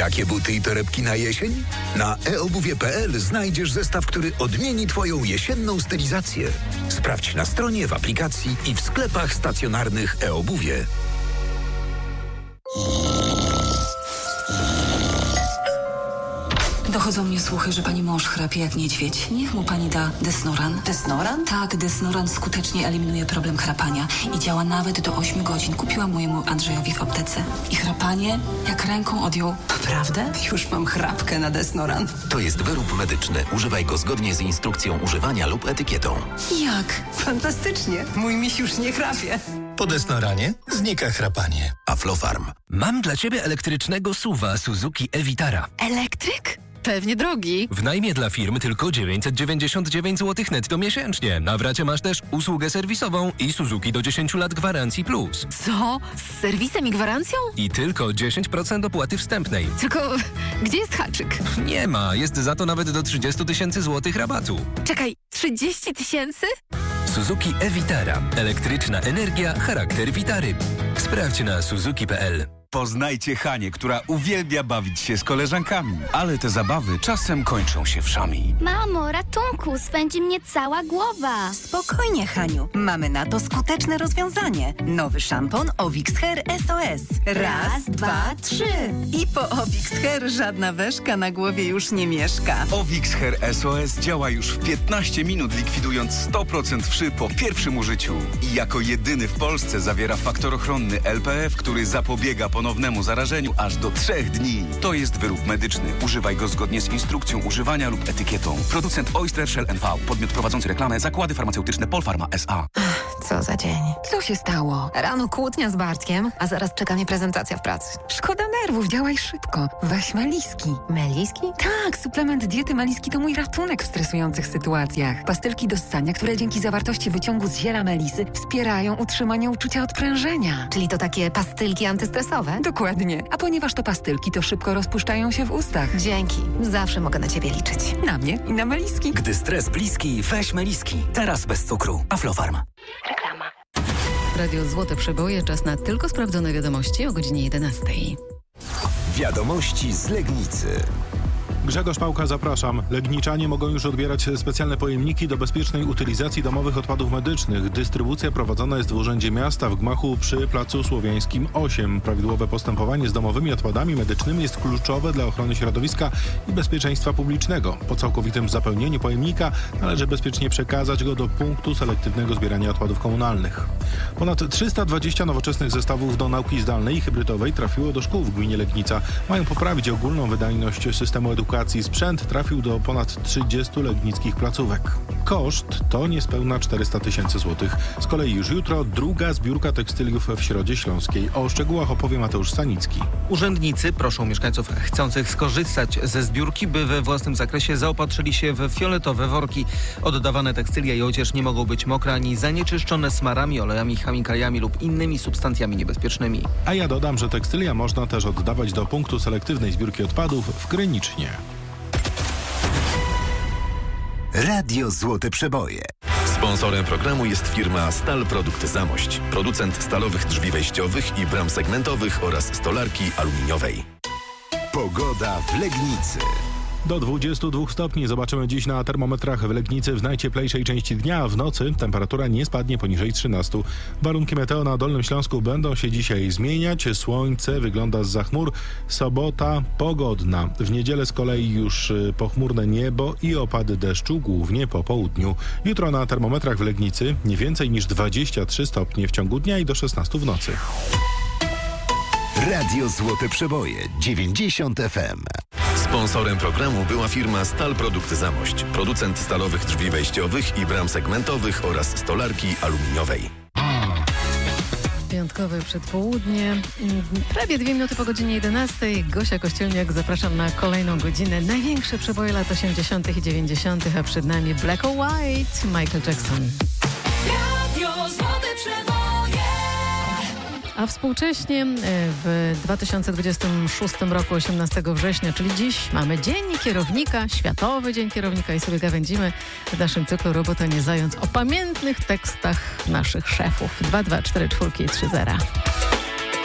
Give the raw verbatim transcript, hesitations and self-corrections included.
Jakie buty i torebki na jesień? Na e obuwie kropka pe el znajdziesz zestaw, który odmieni Twoją jesienną stylizację. Sprawdź na stronie, w aplikacji i w sklepach stacjonarnych e-obuwie. Dochodzą mnie słuchy, że pani mąż chrapie jak niedźwiedź. Niech mu pani da Desnoran. Desnoran? Tak, Desnoran skutecznie eliminuje problem chrapania i działa nawet do ośmiu godzin. Kupiłam mojemu Andrzejowi w aptece. I chrapanie jak ręką odjął. Naprawdę? Już mam chrapkę na Desnoran. To jest wyrób medyczny. Używaj go zgodnie z instrukcją używania lub etykietą. Jak? Fantastycznie. Mój miś już nie chrapie. Po Desnoranie znika chrapanie. Aflofarm. Mam dla Ciebie elektrycznego suwa Suzuki e-Vitara. Elektryk? Pewnie drogi. W najmie dla firmy tylko dziewięćset dziewięćdziesiąt dziewięć złotych netto miesięcznie. Na w racie masz też usługę serwisową i Suzuki do dziesięciu lat gwarancji plus. Co? Z serwisem i gwarancją? I tylko dziesięć procent opłaty wstępnej. Tylko gdzie jest haczyk? Nie ma, jest za to nawet do trzydzieści tysięcy złotych rabatu. Czekaj, trzydzieści tysięcy? Suzuki e-Vitara. Elektryczna energia, charakter Vitary. Sprawdź na suzuki kropka pe el. Poznajcie Hanię, która uwielbia bawić się z koleżankami, ale te zabawy czasem kończą się wszami. Mamo, ratunku, swędzi mnie cała głowa. Spokojnie, Haniu. Mamy na to skuteczne rozwiązanie. Nowy szampon Ovix Hair S O S. Raz, dwa, trzy. I po Ovix Hair żadna weszka na głowie już nie mieszka. Ovix Hair S O S działa już w piętnaście minut, likwidując sto procent wszy po pierwszym użyciu. I jako jedyny w Polsce zawiera faktor ochronny L P F, który zapobiega ponownemu zarażeniu aż do trzech dni. To jest wyrób medyczny. Używaj go zgodnie z instrukcją używania lub etykietą. Producent Oyster Shell N V. Podmiot prowadzący reklamę. Zakłady farmaceutyczne Polpharma S A. Co za dzień. Co się stało? Rano kłótnia z Bartkiem, a zaraz czeka mnie prezentacja w pracy. Szkoda nerwów, działaj szybko. Weź Meliski. Meliski? Tak, suplement diety Meliski to mój ratunek w stresujących sytuacjach. Pastylki do ssania, które dzięki zawartości wyciągu z ziela melisy wspierają utrzymanie uczucia odprężenia. Czyli to takie pastylki antystresowe? Dokładnie. A ponieważ to pastylki, to szybko rozpuszczają się w ustach. Dzięki. Zawsze mogę na Ciebie liczyć. Na mnie i na Meliski. Gdy stres bliski, weź Meliski. Teraz bez cukru. Aflofarm. Reklama. Radio Złote Przeboje, czas na tylko sprawdzone wiadomości o godzinie jedenastej. Wiadomości z Legnicy. Grzegorz Pałka, zapraszam. Legniczanie mogą już odbierać specjalne pojemniki do bezpiecznej utylizacji domowych odpadów medycznych. Dystrybucja prowadzona jest w Urzędzie Miasta w gmachu przy Placu Słowiańskim osiem. Prawidłowe postępowanie z domowymi odpadami medycznymi jest kluczowe dla ochrony środowiska i bezpieczeństwa publicznego. Po całkowitym zapełnieniu pojemnika należy bezpiecznie przekazać go do punktu selektywnego zbierania odpadów komunalnych. Ponad trzysta dwadzieścia nowoczesnych zestawów do nauki zdalnej i hybrydowej trafiło do szkół w gminie Legnica. Mają poprawić ogólną wydajność systemu edukacji. Sprzęt trafił do ponad trzydziestu legnickich placówek. Koszt to niespełna czterysta tysięcy złotych. Z kolei już jutro druga zbiórka tekstyliów w Środzie Śląskiej. O szczegółach opowie Mateusz Stanicki. Urzędnicy proszą mieszkańców chcących skorzystać ze zbiórki, by we własnym zakresie zaopatrzyli się w fioletowe worki. Oddawane tekstylia i odzież nie mogą być mokre ani zanieczyszczone smarami, olejami, chemikaliami lub innymi substancjami niebezpiecznymi. A ja dodam, że tekstylia można też oddawać do punktu selektywnej zbiórki odpadów w Krynicznie. Radio Złote Przeboje. Sponsorem programu jest firma Stal Produkt Zamość. Producent stalowych drzwi wejściowych i bram segmentowych oraz stolarki aluminiowej. Pogoda w Legnicy. Do dwudziestu dwóch stopni zobaczymy dziś na termometrach w Legnicy w najcieplejszej części dnia. W nocy temperatura nie spadnie poniżej trzynastu. Warunki meteo na Dolnym Śląsku będą się dzisiaj zmieniać. Słońce wygląda zza chmur. Sobota pogodna. W niedzielę z kolei już pochmurne niebo i opady deszczu, głównie po południu. Jutro na termometrach w Legnicy nie więcej niż dwadzieścia trzy stopnie w ciągu dnia i do szesnastu w nocy. Radio Złote Przeboje dziewięćdziesiąt F M. Sponsorem programu była firma Stal Produkt Zamość. Producent stalowych drzwi wejściowych i bram segmentowych oraz stolarki aluminiowej. Piątkowe przedpołudnie, prawie dwie minuty po godzinie jedenastej. Gosia Kościelniak, zapraszam na kolejną godzinę. Największe przeboje lat osiemdziesiątych i dziewięćdziesiątych, a przed nami Black or White, Michael Jackson. Radio Złote Przeboje. A współcześnie w dwa tysiące dwudziestym szóstym roku, osiemnastego września, czyli dziś, mamy Dzień Kierownika, Światowy Dzień Kierownika i sobie gawędzimy w naszym cyklu Robota nie zając o pamiętnych tekstach naszych szefów. dwa dwa cztery cztery trzy zero.